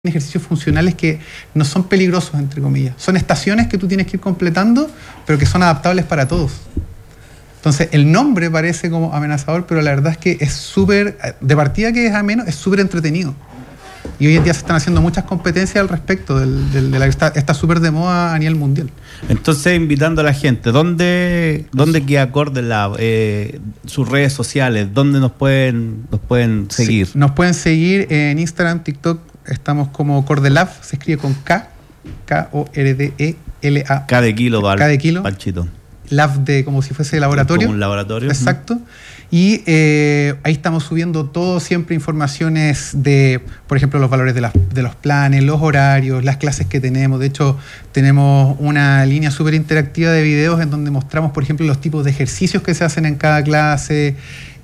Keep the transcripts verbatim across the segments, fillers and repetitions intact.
ejercicios funcionales que no son peligrosos, entre comillas. Son estaciones que tú tienes que ir completando, pero que son adaptables para todos. Entonces, el nombre parece como amenazador, pero la verdad es que es súper, de partida que es ameno, es súper entretenido. Y hoy en día se están haciendo muchas competencias al respecto, del, del, de la, está, está súper de moda a nivel mundial. Entonces, invitando a la gente, ¿dónde, dónde queda Cordelab? Eh, sus redes sociales, ¿dónde nos pueden, nos pueden seguir? Sí, nos pueden seguir en Instagram, TikTok, estamos como Cordelab, se escribe con K, K O R D E L A. K de kilo, K de kilo. Panchito. Lab de como si fuese laboratorio. Como un laboratorio. Exacto. Y eh, ahí estamos subiendo todo, siempre informaciones de, por ejemplo, los valores de, la, de los planes, los horarios, las clases que tenemos. De hecho, tenemos una línea súper interactiva de videos en donde mostramos, por ejemplo, los tipos de ejercicios que se hacen en cada clase.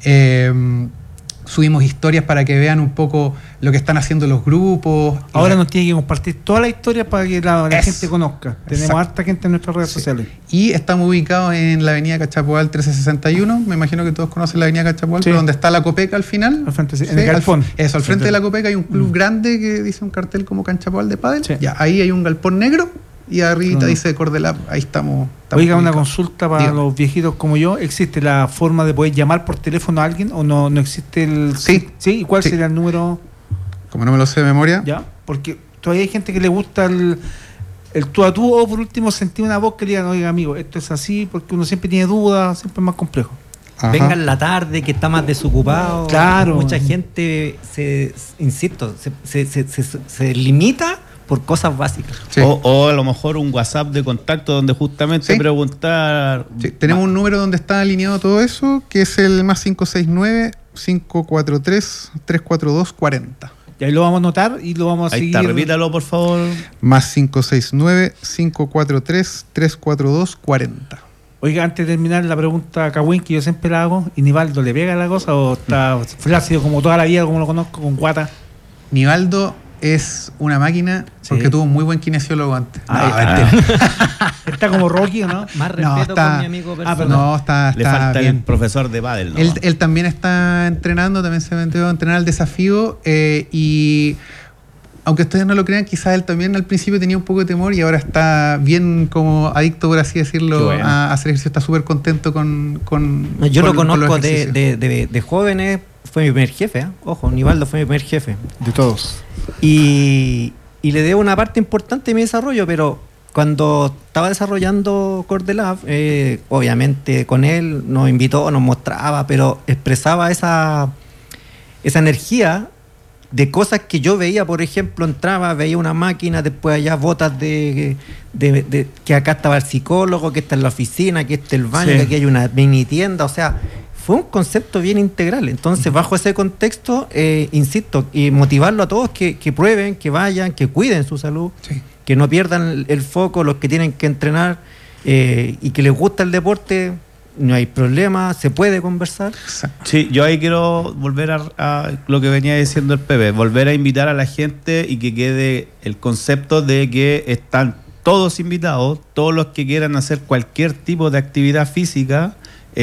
Eh, subimos historias para que vean un poco lo que están haciendo los grupos. Ahora nos tiene que compartir toda la historia para que la, la gente conozca. Tenemos Exacto. harta gente en nuestras redes sí. sociales. Y estamos ubicados en la avenida Cachapoal trece sesenta y uno. Me imagino que todos conocen la avenida Cachapoal, sí. donde está la Copeca al final. Al frente, sí. Sí, en el galpón. Al, eso, al frente sí. de la Copeca hay un club mm. grande que dice un cartel como Cachapoal de pádel. Sí. Ya, ahí hay un galpón negro y arriba mm. dice Cordelab. Ahí estamos. estamos Oiga, ubicados. Una consulta para Digo. los viejitos como yo. ¿Existe la forma de poder llamar por teléfono a alguien o no, no existe el...? Sí. ¿Sí? ¿Y cuál sí. sería el número? Como no me lo sé de memoria. Ya, porque todavía hay gente que le gusta el, el tú a tú o por último sentir una voz que le digan, oiga amigo, esto es así, porque uno siempre tiene dudas, siempre es más complejo. Ajá. Venga en la tarde, que está más desocupado. Claro. Mucha gente, se, insisto, se, se, se, se, se limita por cosas básicas. Sí. O, o a lo mejor un WhatsApp de contacto donde justamente ¿Sí? preguntar... Sí. Tenemos un número donde está alineado todo eso, que es el más cinco seis nueve, cinco cuatro tres, tres cuatro dos, cuatro cero. Y ahí lo vamos a anotar y lo vamos a ahí seguir. Ahí está, repítalo por favor. Más cinco seis nueve, cinco cuatro tres, tres cuatro dos, cuatro cero. Oiga, antes de terminar la pregunta Cagüín, que yo siempre la hago, ¿y Nivaldo le pega la cosa o está flácido como toda la vida, como lo conozco, con guata? Nivaldo es una máquina porque sí. tuvo un muy buen kinesiólogo antes. Ah, no, ah, está como Rocky, ¿no? Más respeto no, está, con mi amigo personal. Ah, no, está, está Le falta bien. El profesor de pádel, ¿no? Él, él también está entrenando, también se metió a entrenar al desafío eh, y aunque ustedes no lo crean, quizás él también al principio tenía un poco de temor y ahora está bien como adicto, por así decirlo, bueno. a hacer ejercicio. Está súper contento con, con Yo con, lo conozco de, de, de, de jóvenes. Fue mi primer jefe, ¿eh? Ojo, Nivaldo fue mi primer jefe. De todos. Y, y le debo una parte importante de mi desarrollo, pero cuando estaba desarrollando Cordelab, eh, obviamente con él nos invitó, nos mostraba, pero expresaba esa, esa energía de cosas que yo veía. Por ejemplo, entraba, veía una máquina, después allá botas de, de, de, de que acá estaba el psicólogo, que está en la oficina, que está el baño, sí. que aquí hay una mini tienda, o sea... Fue un concepto bien integral. Entonces, bajo ese contexto, eh, insisto, y motivarlo a todos que, que prueben, que vayan, que cuiden su salud, sí. que no pierdan el, el foco, los que tienen que entrenar eh, y que les gusta el deporte, no hay problema, se puede conversar. Sí, yo ahí quiero volver a, a lo que venía diciendo el Pepe, volver a invitar a la gente y que quede el concepto de que están todos invitados, todos los que quieran hacer cualquier tipo de actividad física,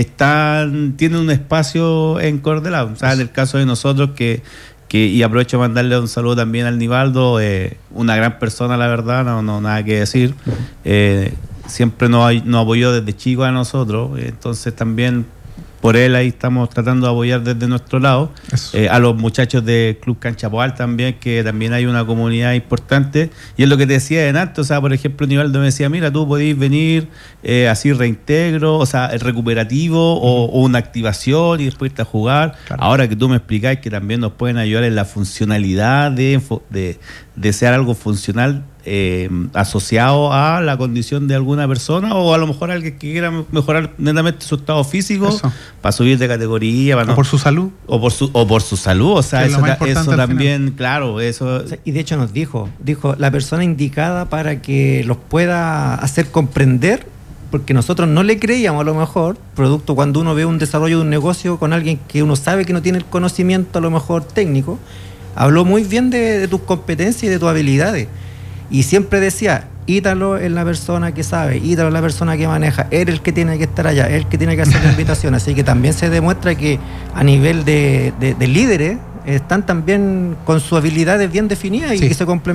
están tienen un espacio en Cordelab. O sea, en el caso de nosotros que, que y aprovecho para mandarle un saludo también al Nivaldo, eh, una gran persona, la verdad, no, no nada que decir. Eh, siempre nos, nos apoyó desde chico a nosotros, entonces también por él ahí estamos tratando de apoyar desde nuestro lado. Eh, a los muchachos de Club Cachapoal también, que también hay una comunidad importante. Y es lo que te decía de antes, o sea, por ejemplo, Nivaldo me decía, mira, tú podés venir eh, así reintegro, o sea, recuperativo o, o una activación y después irte a jugar. Claro. Ahora que tú me explicás que también nos pueden ayudar en la funcionalidad de, de, de ser algo funcional, Eh, asociado a la condición de alguna persona o a lo mejor alguien que quiera mejorar netamente su estado físico. Eso. Para subir de categoría, para o no, por su salud o por su o por su salud, o sea, eso, ta, eso también, claro, eso. O sea, y de hecho nos dijo, dijo la persona indicada para que los pueda hacer comprender, porque nosotros no le creíamos a lo mejor, producto cuando uno ve un desarrollo de un negocio con alguien que uno sabe que no tiene el conocimiento a lo mejor técnico, habló muy bien de, de tus competencias y de tus habilidades. Y siempre decía, Ítalo es la persona que sabe, Ítalo es la persona que maneja, él es el que tiene que estar allá, él el que tiene que hacer la invitación. Así que también se demuestra que a nivel de, de, de líderes están también con sus habilidades bien definidas y Sí. que se complementan